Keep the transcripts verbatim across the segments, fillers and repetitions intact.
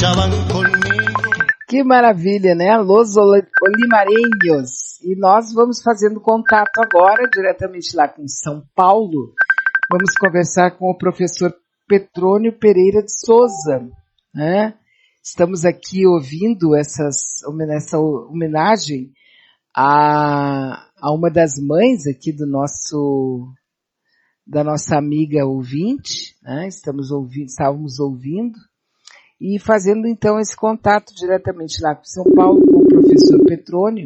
Que maravilha, né? Los Olimareños. E nós vamos fazendo contato agora, diretamente lá com São Paulo. Vamos conversar com o professor Petrônio Pereira de Souza, né? Estamos aqui ouvindo essas, essa homenagem a, a uma das mães aqui do nosso, da nossa amiga ouvinte, né? Estamos ouvindo, estávamos ouvindo e fazendo então esse contato diretamente lá com São Paulo, com o professor Petrônio,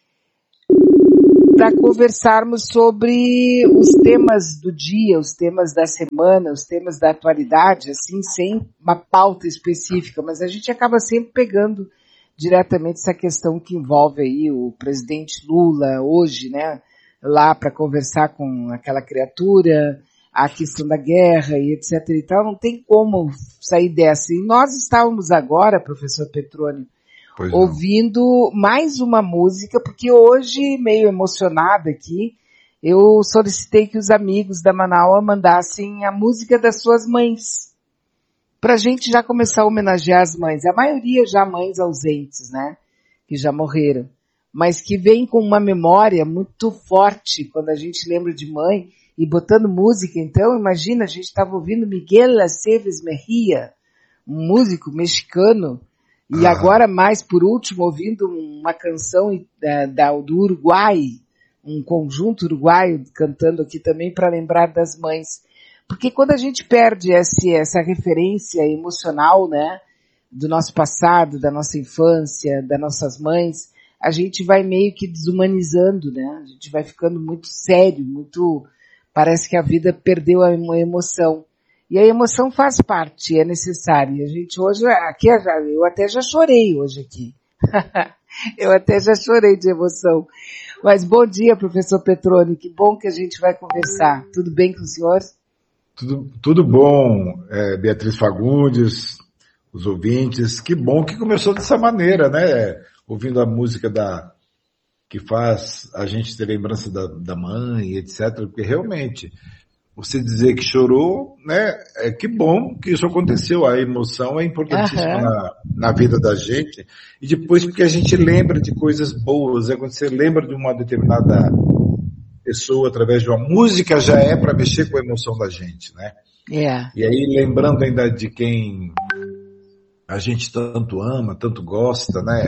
para conversarmos sobre os temas do dia, os temas da semana, os temas da atualidade, assim, sem uma pauta específica, mas a gente acaba sempre pegando diretamente essa questão que envolve aí o presidente Lula hoje, né, lá para conversar com aquela criatura, a questão da guerra e etc e tal, não tem como sair dessa. E nós estávamos agora, professor Petrônio, ouvindo mais uma música, porque hoje, meio emocionada aqui, eu solicitei que os amigos da Manaua mandassem a música das suas mães, pra gente já começar a homenagear as mães. A maioria já mães ausentes, né, que já morreram, mas que vem com uma memória muito forte quando a gente lembra de mãe, e botando música, então, imagina, a gente estava ouvindo Miguel Aceves Mejia, um músico mexicano, e ah. agora mais por último, ouvindo uma canção da, da, do Uruguai, um conjunto uruguaio cantando aqui também para lembrar das mães. Porque quando a gente perde esse, essa referência emocional, né, do nosso passado, da nossa infância, das nossas mães, a gente vai meio que desumanizando, né, a gente vai ficando muito sério, muito... Parece que a vida perdeu a emoção. E a emoção faz parte, é necessária. A gente hoje, aqui, eu até já chorei hoje aqui. Eu até já chorei de emoção. Mas bom dia, professor Petrônio, que bom que a gente vai conversar. Tudo bem com o senhor? Tudo, tudo bom, é, Beatriz Fagundes, os ouvintes. Que bom que começou dessa maneira, né? Ouvindo a música da... que faz a gente ter lembrança da, da mãe, etcétera. Porque realmente, você dizer que chorou, né, é que bom que isso aconteceu. A emoção é importantíssima uhum. na, na vida da gente. E depois porque a gente lembra de coisas boas, é quando você lembra de uma determinada pessoa através de uma música, já é para mexer com a emoção da gente, né? Yeah. E aí, lembrando ainda de quem a gente tanto ama, tanto gosta, né?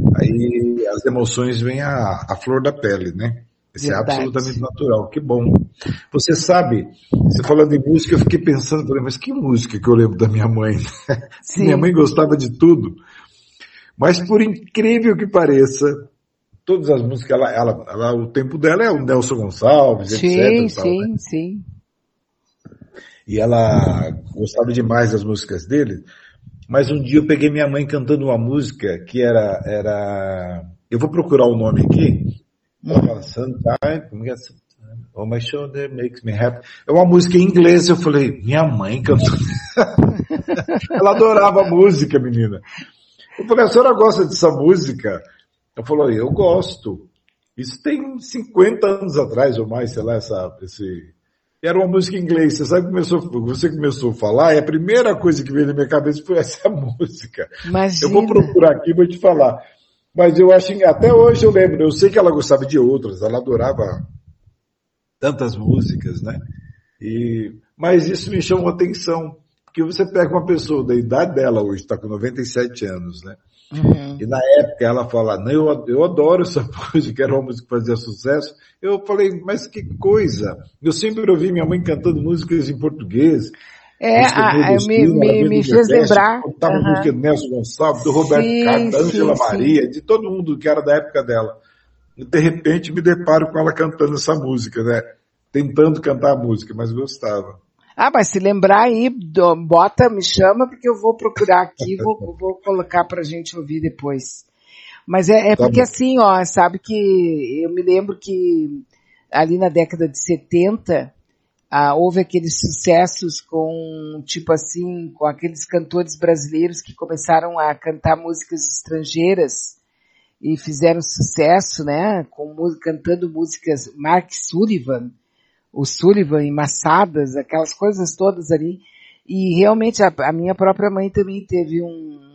Aí as emoções vêm à, à flor da pele, né? Isso Verdade. É absolutamente natural, que bom. Você sabe, você falando em música, eu fiquei pensando, mas que música que eu lembro da minha mãe? Minha mãe gostava de tudo. Mas por incrível que pareça, todas as músicas, ela, ela, ela, o tempo dela é o Nelson Gonçalves, sim, etcétera. Sim, tal, sim, né? sim. E ela gostava demais das músicas dele. Mas um dia eu peguei minha mãe cantando uma música que era, era, eu vou procurar o nome aqui, ela fala, Oh My Shoulder Makes Me Happy, é uma música em inglês. Eu falei, minha mãe cantou, ela adorava a música, menina. Eu falei, a senhora gosta dessa música? Eu falei, eu gosto. Isso tem cinquenta anos atrás ou mais, sei lá, essa, esse... Era uma música em inglês. Você sabe que começou, você começou a falar, e a primeira coisa que veio na minha cabeça foi essa música. Imagina. Eu vou procurar aqui e vou te falar. Mas eu acho que até hoje eu lembro, eu sei que ela gostava de outras, ela adorava tantas músicas, né? E, mas isso me chamou a atenção, porque você pega uma pessoa da idade dela hoje, está com noventa e sete anos, né? Uhum. E na época ela fala, não, eu, eu adoro essa música, era uma música que fazia sucesso. Eu falei, mas que coisa! Eu sempre ouvi minha mãe cantando músicas em português. É, a, me, me, me fez lembrar. Cantava uhum. música do Nelson Gonçalves, do Roberto sim, Carlos, da Ângela Maria, de todo mundo que era da época dela. E de repente me deparo com ela cantando essa música, né? Tentando cantar a música, mas gostava. Ah, mas se lembrar aí, bota, me chama, porque eu vou procurar aqui, vou, vou colocar pra gente ouvir depois. Mas é, é tá porque bom. Assim, ó, sabe que eu me lembro que ali na década de setenta, ah, houve aqueles sucessos com, tipo assim, com aqueles cantores brasileiros que começaram a cantar músicas estrangeiras e fizeram sucesso, né, com, cantando músicas, Mark Sullivan, o Sullivan em Massadas, aquelas coisas todas ali. E realmente a, a minha própria mãe também teve um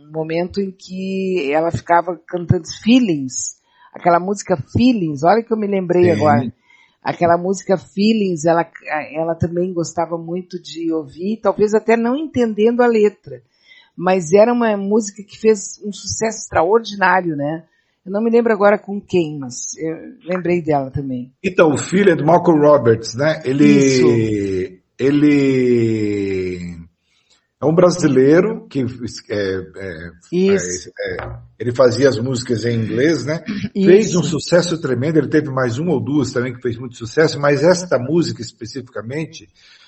um momento em que ela ficava cantando Feelings, aquela música Feelings, olha que eu me lembrei Sim. agora. Aquela música Feelings, ela, ela também gostava muito de ouvir, talvez até não entendendo a letra, mas era uma música que fez um sucesso extraordinário, né? Eu não me lembro agora com quem, mas eu lembrei dela também. Então, o filho é do Malcolm Roberts, né? Ele, Isso. ele é um brasileiro que é, é, Isso. É, é, ele fazia as músicas em inglês, né? Isso. Fez um sucesso tremendo, ele teve mais uma ou duas também que fez muito sucesso, mas esta música especificamente